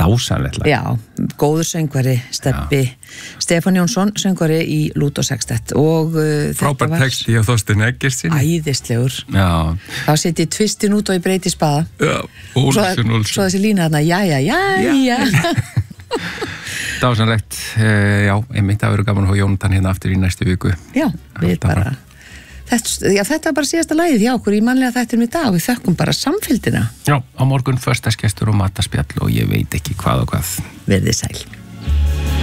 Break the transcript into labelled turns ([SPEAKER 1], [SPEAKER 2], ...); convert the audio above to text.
[SPEAKER 1] dásanlegt lag.
[SPEAKER 2] Já, góður söngvari, Stefán Jónsson, söngvari í Lút og Sextett og
[SPEAKER 1] frábært texti hjá Þorsteini Eggertssyni.
[SPEAKER 2] Æðislegur.
[SPEAKER 1] Já.
[SPEAKER 2] Þá setji tvistin út og ég breyti spaða.
[SPEAKER 1] Já, Olsson.
[SPEAKER 2] Svo þessi lína þarna, jæja.
[SPEAKER 1] Dásanlegt, já, einmitt það verður gaman að fá Jónatan hérna aftur í næstu viku.
[SPEAKER 2] Já, við bara... Þetta var bara síðasta lagið hjá okkur í mannlega þættinum í dag og við þökkum bara samfylgdina.
[SPEAKER 1] Já, á morgun föstagestur og mataspjall og ég veit ekki hvað og hvað.
[SPEAKER 2] Verðið sæl.